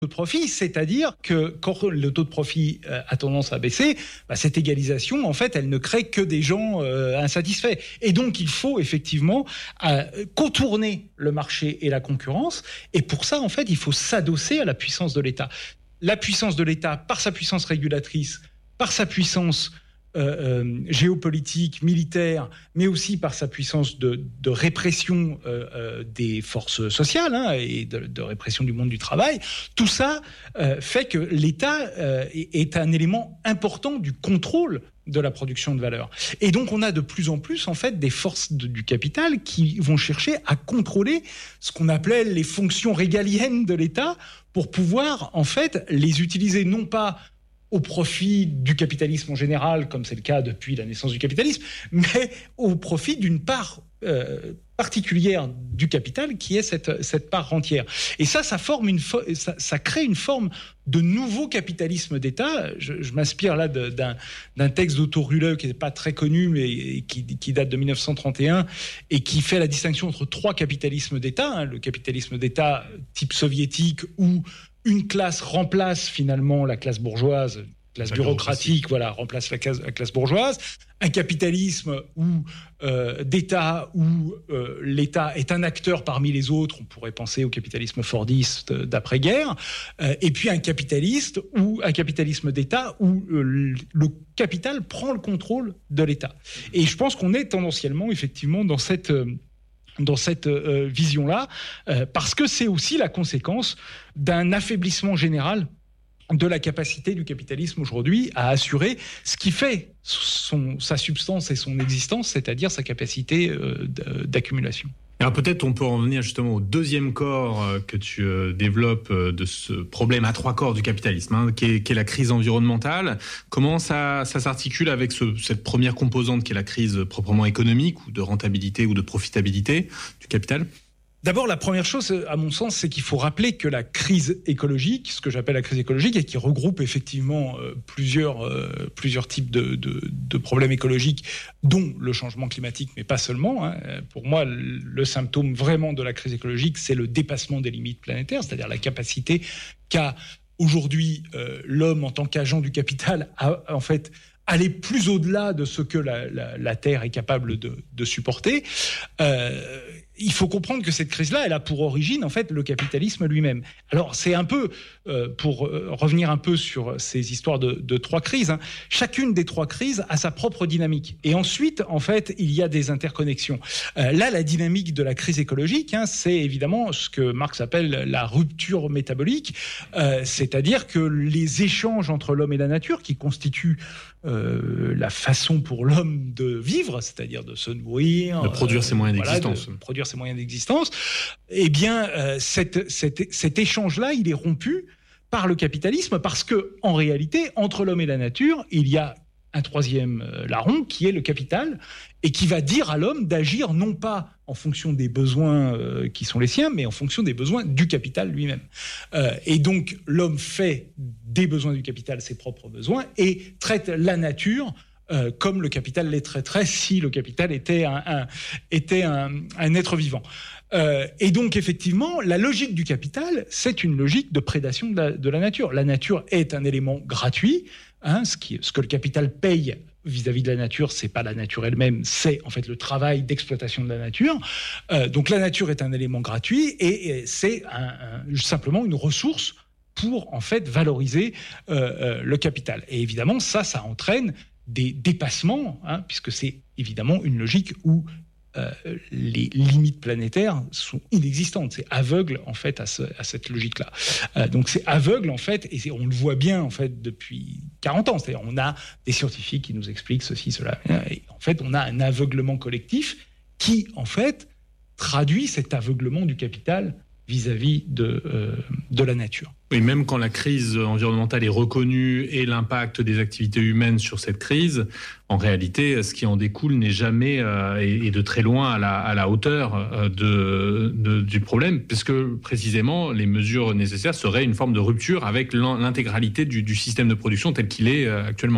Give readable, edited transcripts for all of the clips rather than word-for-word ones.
de profit, c'est-à-dire que quand le taux de profit a tendance à baisser, cette égalisation, en fait, elle ne crée que des gens insatisfaits. Et donc, il faut effectivement contourner le marché et la concurrence. Et pour ça, en fait, il faut s'adosser à la puissance de l'État. La puissance de l'État, par sa puissance régulatrice, par sa puissance géopolitique, militaire, mais aussi par sa puissance de répression des forces sociales et de répression du monde du travail, tout ça fait que l'État est un élément important du contrôle de la production de valeur. Et donc on a de plus en plus en fait des forces du capital qui vont chercher à contrôler ce qu'on appelait les fonctions régaliennes de l'État pour pouvoir en fait les utiliser non pas au profit du capitalisme en général, comme c'est le cas depuis la naissance du capitalisme, mais au profit d'une part particulière du capital qui est cette part rentière. Et ça crée une forme de nouveau capitalisme d'État. Je m'inspire là d'un texte d'Otto Rühle qui n'est pas très connu, mais qui date de 1931 et qui fait la distinction entre trois capitalismes d'État. Le capitalisme d'État type soviétique où une classe remplace finalement la classe bourgeoise, classe bureaucratique, remplace la classe bourgeoise. Un capitalisme d'État où l'État est un acteur parmi les autres, on pourrait penser au capitalisme fordiste d'après-guerre, et puis un capitalisme d'État où le capital prend le contrôle de l'État. Et je pense qu'on est tendanciellement effectivement dans cette vision-là, parce que c'est aussi la conséquence d'un affaiblissement général de la capacité du capitalisme aujourd'hui à assurer ce qui fait sa substance et son existence, c'est-à-dire sa capacité d'accumulation. Alors peut-être on peut en venir justement au deuxième corps que tu développes de ce problème à trois corps du capitalisme, qui est la crise environnementale. Comment ça s'articule avec cette première composante qui est la crise proprement économique ou de rentabilité ou de profitabilité du capital ? D'abord, la première chose, à mon sens, c'est qu'il faut rappeler que la crise écologique, ce que j'appelle la crise écologique, et qui regroupe effectivement plusieurs types de problèmes écologiques, dont le changement climatique, mais pas seulement. Pour moi, le symptôme vraiment de la crise écologique, c'est le dépassement des limites planétaires, c'est-à-dire la capacité qu'a aujourd'hui l'homme en tant qu'agent du capital à, en fait, aller plus au-delà de ce que la Terre est capable de supporter. Il faut comprendre que cette crise-là, elle a pour origine, en fait, le capitalisme lui-même. Alors, c'est un peu, pour revenir un peu sur ces histoires de trois crises, chacune des trois crises a sa propre dynamique. Et ensuite, en fait, il y a des interconnexions. Là, la dynamique de la crise écologique, c'est évidemment ce que Marx appelle la rupture métabolique, c'est-à-dire que les échanges entre l'homme et la nature, qui constituent la façon pour l'homme de vivre, c'est-à-dire de se nourrir, de produire ses moyens d'existence. Produire ses moyens d'existence, eh bien, cet échange-là, il est rompu par le capitalisme parce que, en réalité, entre l'homme et la nature, il y a un troisième larron qui est le capital et qui va dire à l'homme d'agir non pas en fonction des besoins qui sont les siens, mais en fonction des besoins du capital lui-même. Et donc, l'homme fait des besoins du capital ses propres besoins et traite la nature comme le capital les traiterait si le capital était un être vivant. Et donc, effectivement, la logique du capital, c'est une logique de prédation de la nature. La nature est un élément gratuit. Ce que le capital paye vis-à-vis de la nature, c'est pas la nature elle-même, c'est en fait le travail d'exploitation de la nature. Donc, la nature est un élément gratuit et c'est simplement une ressource pour en fait valoriser le capital. Et évidemment, ça entraîne des dépassements, puisque c'est évidemment une logique où les limites planétaires sont inexistantes. C'est aveugle en fait à cette logique-là. Donc c'est aveugle en fait, et on le voit bien en fait depuis 40 ans. C'est-à-dire on a des scientifiques qui nous expliquent ceci, cela. Et en fait, on a un aveuglement collectif qui en fait traduit cet aveuglement du capital vis-à-vis de la nature. Oui, même quand la crise environnementale est reconnue et l'impact des activités humaines sur cette crise, en réalité, ce qui en découle n'est jamais et de très loin à la hauteur du problème, puisque précisément les mesures nécessaires seraient une forme de rupture avec l'intégralité du système de production tel qu'il est actuellement.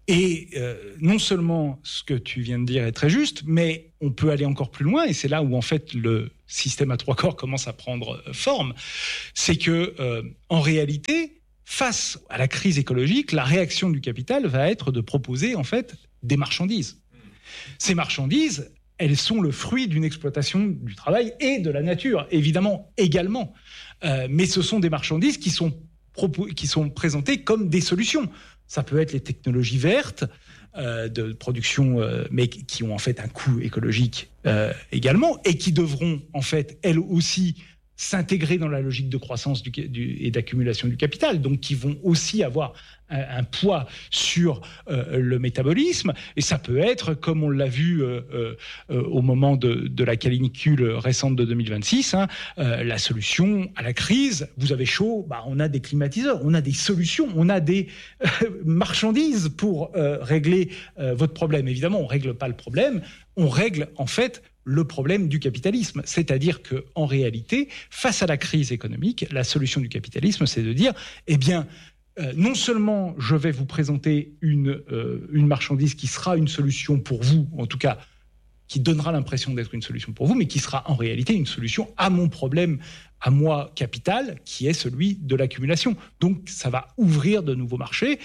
Et non seulement ce que tu viens de dire est très juste, mais on peut aller encore plus loin, et c'est là où en fait le système à 3 corps commence à prendre forme. C'est que en réalité, face à la crise écologique, la réaction du capital va être de proposer en fait des marchandises. Ces marchandises, elles sont le fruit d'une exploitation du travail et de la nature, évidemment également. Mais ce sont des marchandises qui sont présentées comme des solutions. Ça peut être les technologies vertes de production, mais qui ont en fait un coût écologique également, et qui devront en fait, elles aussi, s'intégrer dans la logique de croissance et d'accumulation du capital, donc qui vont aussi avoir un poids sur le métabolisme. Et ça peut être, comme on l'a vu au moment de la canicule récente de 2026, la solution à la crise. Vous avez chaud, on a des climatiseurs, on a des solutions, on a des marchandises pour régler votre problème. Évidemment, on ne règle pas le problème, on règle en fait le problème du capitalisme. C'est-à-dire qu'en réalité, face à la crise économique, la solution du capitalisme, c'est de dire, non seulement je vais vous présenter une marchandise qui sera une solution pour vous, en tout cas, qui donnera l'impression d'être une solution pour vous, mais qui sera en réalité une solution à mon problème, à moi, capital, qui est celui de l'accumulation. Donc, ça va ouvrir de nouveaux marchés,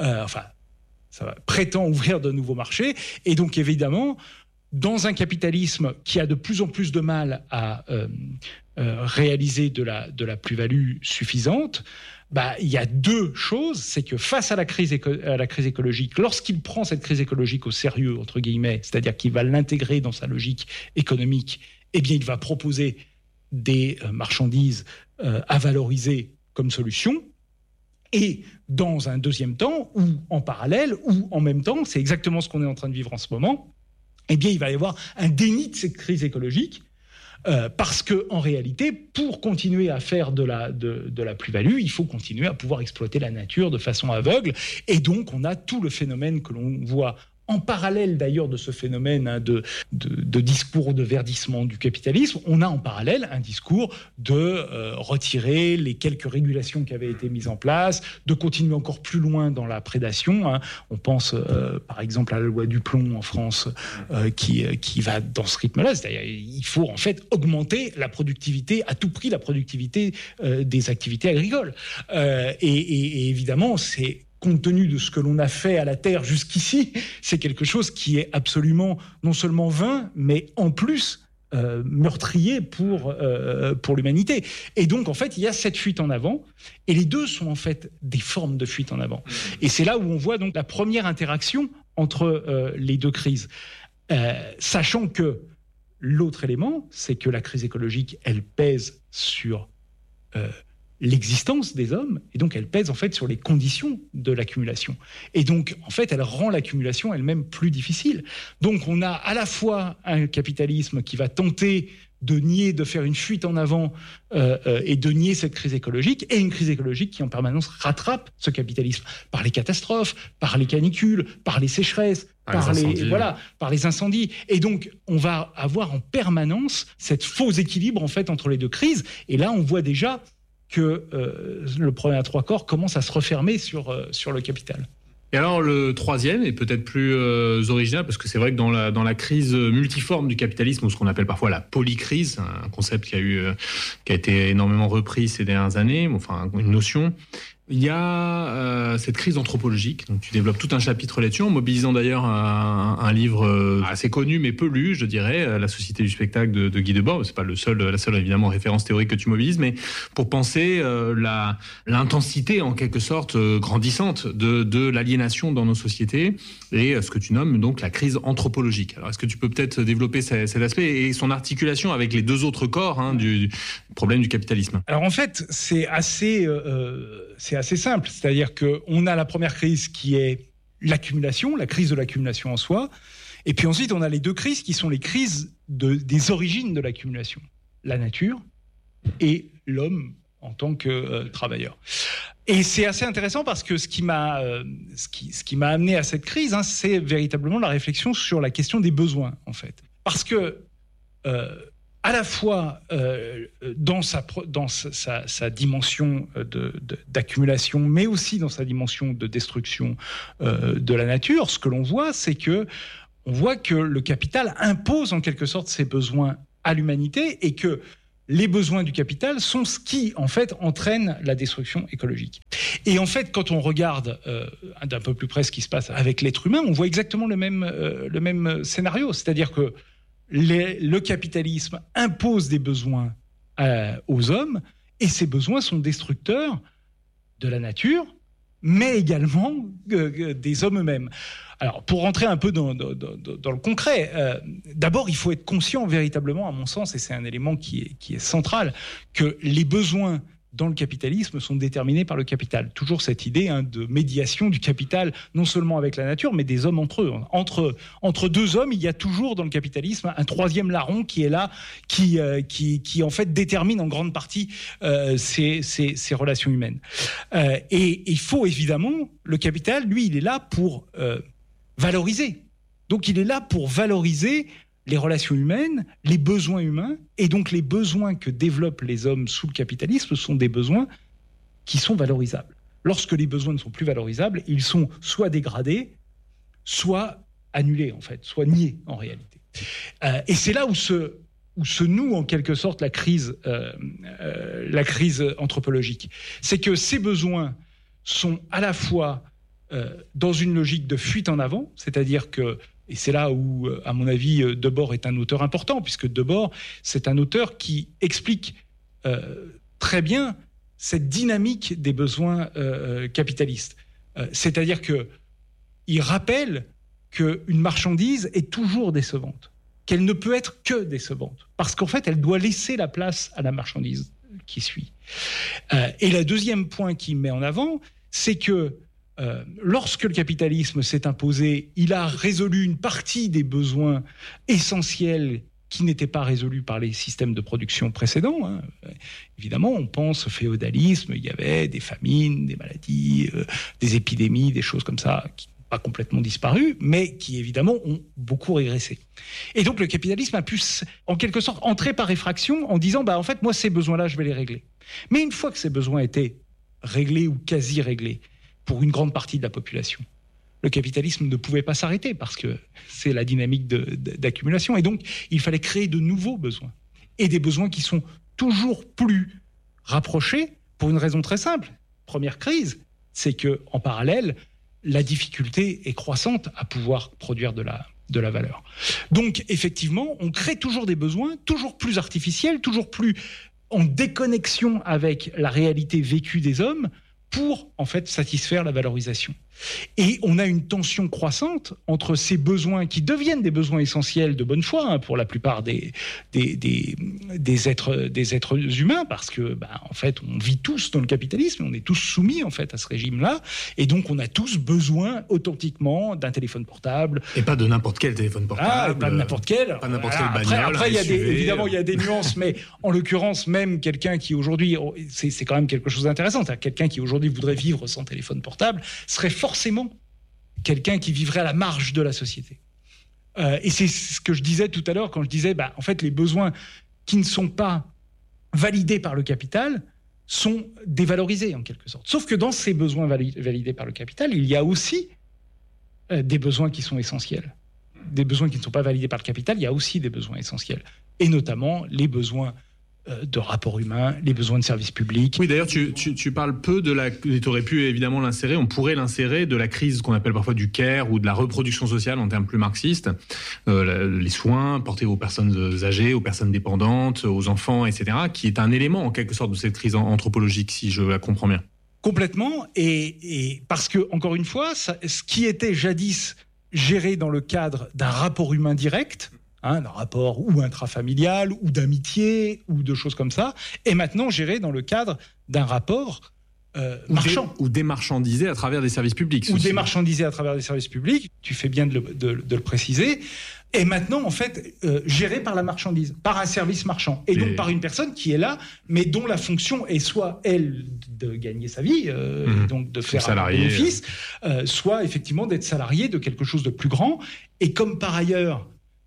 ça prétend ouvrir de nouveaux marchés, et donc, évidemment, dans un capitalisme qui a de plus en plus de mal à réaliser de la plus-value suffisante, il y a deux choses. C'est que face à la crise écologique, lorsqu'il prend cette crise écologique au sérieux, entre guillemets, c'est-à-dire qu'il va l'intégrer dans sa logique économique, il va proposer des marchandises à valoriser comme solution. Et dans un deuxième temps, ou en parallèle, ou en même temps, c'est exactement ce qu'on est en train de vivre en ce moment, il va y avoir un déni de cette crise écologique parce qu'en réalité, pour continuer à faire de la plus-value, il faut continuer à pouvoir exploiter la nature de façon aveugle. Et donc, on a tout le phénomène que l'on voit en parallèle d'ailleurs de ce phénomène de discours de verdissement du capitalisme. On a en parallèle un discours de retirer les quelques régulations qui avaient été mises en place, de continuer encore plus loin dans la prédation. On pense par exemple à la loi du plomb en France qui va dans ce rythme-là. C'est-à-dire il faut en fait augmenter la productivité, à tout prix la productivité des activités agricoles. Et évidemment, c'est compte tenu de ce que l'on a fait à la Terre jusqu'ici, c'est quelque chose qui est absolument non seulement vain, mais en plus meurtrier pour l'humanité. Et donc, en fait, il y a cette fuite en avant, et les deux sont en fait des formes de fuite en avant. Et c'est là où on voit donc la première interaction entre les deux crises. Sachant que l'autre élément, c'est que la crise écologique, elle pèse sur l'existence des hommes, et donc elle pèse en fait sur les conditions de l'accumulation. Et donc, en fait, elle rend l'accumulation elle-même plus difficile. Donc, on a à la fois un capitalisme qui va tenter de faire une fuite en avant et de nier cette crise écologique, et une crise écologique qui en permanence rattrape ce capitalisme par les catastrophes, par les canicules, par les sécheresses, par les incendies. Et donc, on va avoir en permanence cette faux équilibre en fait entre les deux crises. Et là, on voit déjà que le problème à 3 corps commence à se refermer sur le capital. Et alors le troisième est peut-être plus original, parce que c'est vrai que dans la crise multiforme du capitalisme, ou ce qu'on appelle parfois la polycrise, un concept qui a été énormément repris ces dernières années, enfin une notion, il y a cette crise anthropologique. Donc tu développes tout un chapitre là-dessus, en mobilisant d'ailleurs un livre assez connu mais peu lu, je dirais, La Société du spectacle de Guy Debord. C'est pas la seule évidemment référence théorique que tu mobilises, mais pour penser l'intensité en quelque sorte grandissante de l'aliénation dans nos sociétés, et ce que tu nommes donc la crise anthropologique. Alors est-ce que tu peux peut-être développer cet aspect et son articulation avec les deux autres corps du problème du capitalisme? Alors en fait, c'est assez simple. C'est-à-dire qu'on a la première crise qui est l'accumulation, la crise de l'accumulation en soi. Et puis ensuite, on a les deux crises qui sont les crises des origines de l'accumulation. La nature et l'homme en tant que travailleur. Et c'est assez intéressant parce que ce qui m'a amené à cette crise, c'est véritablement la réflexion sur la question des besoins, en fait. Parce que à la fois dans sa dimension d'accumulation, mais aussi dans sa dimension de destruction de la nature. Ce que l'on voit, c'est que on voit que le capital impose en quelque sorte ses besoins à l'humanité et que les besoins du capital sont ce qui, en fait, entraîne la destruction écologique. Et en fait, quand on regarde d'un peu plus près ce qui se passe avec l'être humain, on voit exactement le même scénario. C'est-à-dire que le capitalisme impose des besoins aux hommes et ces besoins sont destructeurs de la nature, mais également des hommes eux-mêmes. Alors, pour rentrer un peu dans le concret, d'abord, il faut être conscient véritablement, à mon sens, et c'est un élément qui est central, que les besoins dans le capitalisme sont déterminés par le capital. Toujours cette idée de médiation du capital, non seulement avec la nature, mais des hommes entre eux. Entre deux hommes, il y a toujours dans le capitalisme un troisième larron qui est là, qui en fait détermine en grande partie ces relations humaines. Et il faut évidemment, le capital, lui, il est là pour valoriser. Donc il est là pour valoriser les relations humaines, les besoins humains, et donc les besoins que développent les hommes sous le capitalisme sont des besoins qui sont valorisables. Lorsque les besoins ne sont plus valorisables, ils sont soit dégradés, soit annulés, en fait, soit niés, en réalité. Et c'est là où se noue, en quelque sorte, la crise anthropologique. C'est que ces besoins sont à la fois dans une logique de fuite en avant, c'est-à-dire que et c'est là où, à mon avis, Debord est un auteur important, puisque Debord, c'est un auteur qui explique très bien cette dynamique des besoins capitalistes. C'est-à-dire qu'il rappelle qu'une marchandise est toujours décevante, qu'elle ne peut être que décevante, parce qu'en fait, elle doit laisser la place à la marchandise qui suit. Et le deuxième point qu'il met en avant, c'est que lorsque le capitalisme s'est imposé, il a résolu une partie des besoins essentiels qui n'étaient pas résolus par les systèmes de production précédents. Évidemment, on pense au féodalisme, il y avait des famines, des maladies, des épidémies, des choses comme ça qui n'ont pas complètement disparu, mais qui évidemment ont beaucoup régressé. Et donc le capitalisme a pu, en quelque sorte, entrer par effraction en disant en fait, moi, ces besoins-là, je vais les régler. Mais une fois que ces besoins étaient réglés ou quasi réglés, pour une grande partie de la population, le capitalisme ne pouvait pas s'arrêter parce que c'est la dynamique d'accumulation. Et donc, il fallait créer de nouveaux besoins. Et des besoins qui sont toujours plus rapprochés pour une raison très simple. Première crise, c'est qu'en parallèle, la difficulté est croissante à pouvoir produire de la valeur. Donc, effectivement, on crée toujours des besoins, toujours plus artificiels, toujours plus en déconnexion avec la réalité vécue des hommes, pour, en fait, satisfaire la valorisation. Et on a une tension croissante entre ces besoins qui deviennent des besoins essentiels de bonne foi pour la plupart des êtres humains, parce que, en fait, on vit tous dans le capitalisme, on est tous soumis, en fait, à ce régime-là, et donc on a tous besoin, authentiquement, d'un téléphone portable. Et pas de n'importe quel téléphone portable. Pas de n'importe quel. Pas n'importe quelle bagnole. Après, évidemment, il y a des nuances, mais en l'occurrence, même quelqu'un qui aujourd'hui, c'est quand même quelque chose d'intéressant, quelqu'un qui aujourd'hui voudrait vivre sans téléphone portable serait forcément quelqu'un qui vivrait à la marge de la société. Et c'est ce que je disais tout à l'heure quand je disais, en fait, les besoins qui ne sont pas validés par le capital sont dévalorisés en quelque sorte. Sauf que dans ces besoins validés par le capital, il y a aussi des besoins qui sont essentiels. Des besoins qui ne sont pas validés par le capital, il y a aussi des besoins essentiels. Et notamment les besoins de rapport humain, les besoins de services publics. Oui, d'ailleurs, tu parles peu tu aurais pu évidemment l'insérer, on pourrait l'insérer de la crise qu'on appelle parfois du care ou de la reproduction sociale en termes plus marxistes, les soins portés aux personnes âgées, aux personnes dépendantes, aux enfants, etc., qui est un élément en quelque sorte de cette crise anthropologique, si je la comprends bien. Complètement, et parce que, encore une fois, ce qui était jadis géré dans le cadre d'un rapport humain direct, d'un rapport ou intrafamilial, ou d'amitié, ou de choses comme ça, est maintenant géré dans le cadre d'un rapport marchand. Ou démarchandisé à travers des services publics. Ou démarchandisé à travers des services publics, tu fais bien de le préciser, est maintenant en fait géré par la marchandise, par un service marchand, et donc par une personne qui est là, mais dont la fonction est soit, elle, de gagner sa vie, donc de faire un bénéfice, soit effectivement d'être salarié de quelque chose de plus grand, et comme par ailleurs,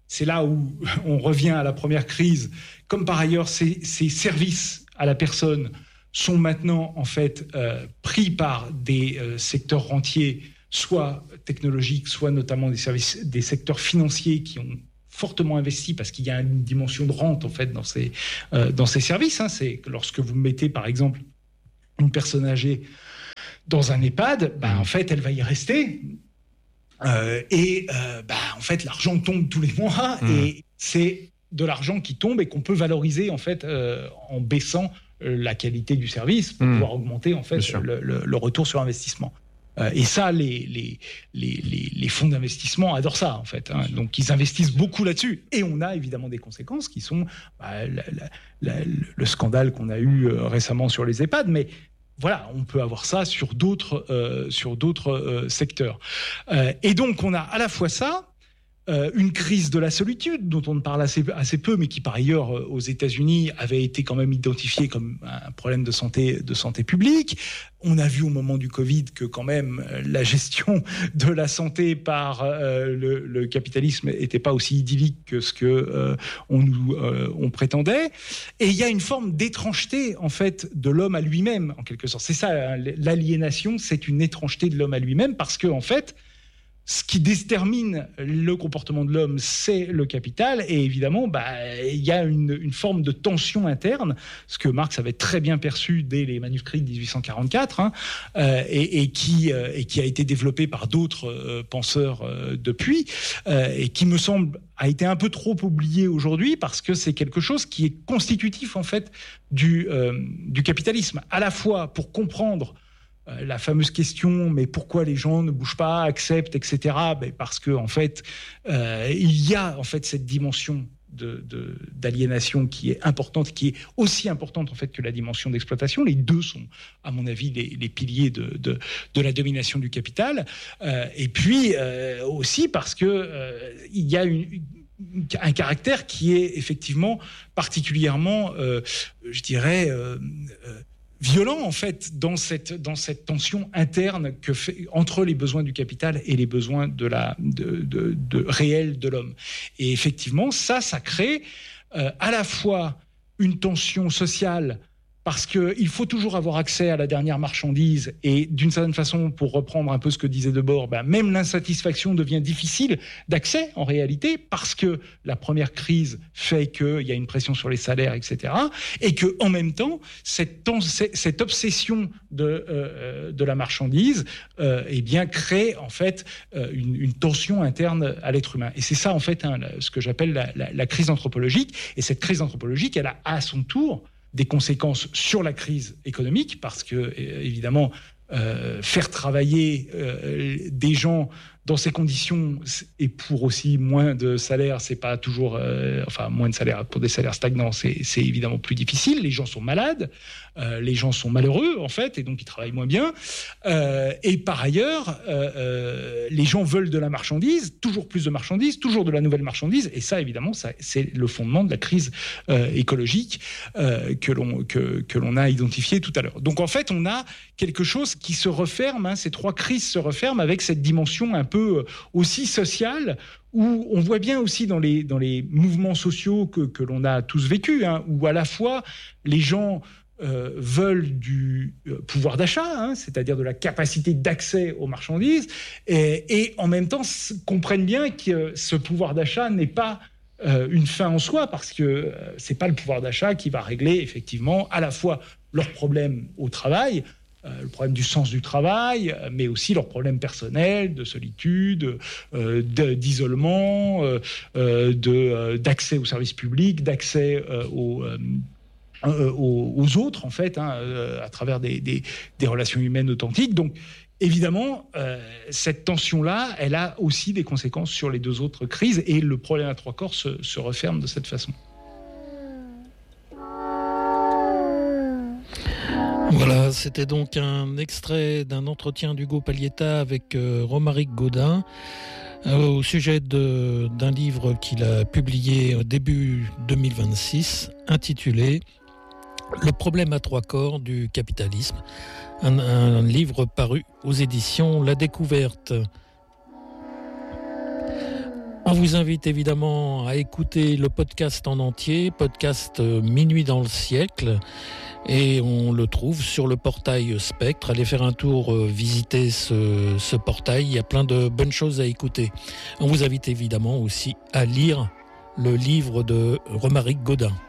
c'est là où on revient à la première crise. Comme par ailleurs, ces services à la personne sont maintenant en fait pris par des secteurs rentiers, soit technologiques, soit notamment des secteurs financiers qui ont fortement investi parce qu'il y a une dimension de rente en fait dans ces services. C'est que lorsque vous mettez par exemple une personne âgée dans un EHPAD, en fait elle va y rester. En fait, l'argent tombe tous les mois et c'est de l'argent qui tombe et qu'on peut valoriser en fait en baissant la qualité du service pour pouvoir augmenter en fait le retour sur investissement. Et ça, les fonds d'investissement adorent ça en fait. Donc ils investissent beaucoup là-dessus et on a évidemment des conséquences qui sont le scandale qu'on a eu récemment sur les EHPAD, mais voilà, on peut avoir ça sur d'autres secteurs. Et donc, on a à la fois ça, une crise de la solitude, dont on ne parle assez peu, mais qui, par ailleurs, aux États-Unis, avait été quand même identifié comme un problème de santé publique. On a vu au moment du Covid que, quand même, la gestion de la santé par le capitalisme n'était pas aussi idyllique que ce qu'on prétendait. Et il y a une forme d'étrangeté, en fait, de l'homme à lui-même, en quelque sorte. C'est ça, l'aliénation, c'est une étrangeté de l'homme à lui-même, parce que, en fait, ce qui détermine le comportement de l'homme, c'est le capital. Et évidemment, il y a une forme de tension interne, ce que Marx avait très bien perçu dès les manuscrits de 1844, et qui a été développé par d'autres penseurs depuis, et qui me semble a été un peu trop oublié aujourd'hui parce que c'est quelque chose qui est constitutif en fait du capitalisme, à la fois pour comprendre la fameuse question, mais pourquoi les gens ne bougent pas, acceptent, etc. Parce que en fait, il y a en fait cette dimension d'aliénation qui est importante, qui est aussi importante en fait que la dimension d'exploitation. Les deux sont, à mon avis, les piliers de la domination du capital. Et puis aussi parce que il y a un caractère qui est effectivement particulièrement, je dirais, violent en fait dans cette tension interne entre les besoins du capital et les besoins réels de l'homme. Et effectivement, ça crée à la fois une tension sociale parce qu'il faut toujours avoir accès à la dernière marchandise et d'une certaine façon, pour reprendre un peu ce que disait Debord, même l'insatisfaction devient difficile d'accès en réalité parce que la première crise fait qu'il y a une pression sur les salaires, etc. Et qu'en même temps, cette obsession de la marchandise crée en fait une tension interne à l'être humain. Et c'est ça en fait ce que j'appelle la crise anthropologique. Et cette crise anthropologique, elle a à son tour des conséquences sur la crise économique, parce que, évidemment, faire travailler des gens dans ces conditions et pour aussi moins de salaire, c'est pas toujours... moins de salaire, pour des salaires stagnants, c'est évidemment plus difficile. Les gens sont malades, les gens sont malheureux, en fait, et donc ils travaillent moins bien. Et par ailleurs, les gens veulent de la marchandise, toujours plus de marchandises, toujours de la nouvelle marchandise, et ça, évidemment, c'est le fondement de la crise écologique que l'on a identifié tout à l'heure. Donc, en fait, on a quelque chose qui se referme, ces trois crises se referment avec cette dimension un peu aussi sociale, où on voit bien aussi dans les mouvements sociaux que l'on a tous vécus, où à la fois les gens veulent du pouvoir d'achat, c'est-à-dire de la capacité d'accès aux marchandises, et en même temps comprennent bien que ce pouvoir d'achat n'est pas une fin en soi, parce que c'est pas le pouvoir d'achat qui va régler effectivement à la fois leurs problèmes au travail, le problème du sens du travail, mais aussi leurs problèmes personnels, de solitude, d'isolement, d'accès aux services publics, d'accès aux autres, en fait, à travers des relations humaines authentiques. Donc, évidemment, cette tension-là, elle a aussi des conséquences sur les deux autres crises, et le problème à trois corps se referme de cette façon. Voilà, c'était donc un extrait d'un entretien d'Hugo Paglietta avec Romaric Gaudin au sujet d'un livre qu'il a publié au début 2026, intitulé « Le problème à trois corps du capitalisme », un livre paru aux éditions La Découverte. On vous invite évidemment à écouter le podcast en entier, podcast Minuit dans le siècle, et on le trouve sur le portail Spectre. Allez faire un tour, visiter ce portail, il y a plein de bonnes choses à écouter. On vous invite évidemment aussi à lire le livre de Romaric Gaudin.